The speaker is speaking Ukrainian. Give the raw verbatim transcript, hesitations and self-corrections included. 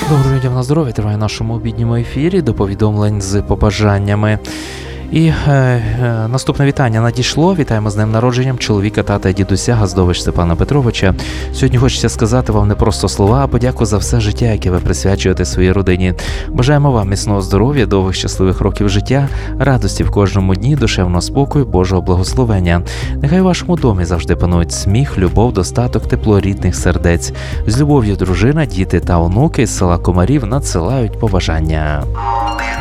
Доброго людям на здоров'я, триває в нашому обідньому ефірі до повідомлень з побажаннями. І е, е, наступне вітання надійшло. Вітаємо з днем народженням чоловіка, тата і дідуся Газдович Степана Петровича. Сьогодні хочеться сказати вам не просто слова, а подяку за все життя, яке ви присвячуєте своїй родині. Бажаємо вам міцного здоров'я, довгих щасливих років життя, радості в кожному дні, душевного спокою, Божого благословення. Нехай у вашому домі завжди панують сміх, любов, достаток, тепло рідних сердець. З любов'ю дружина, діти та онуки з села Комарів надсилають побажання.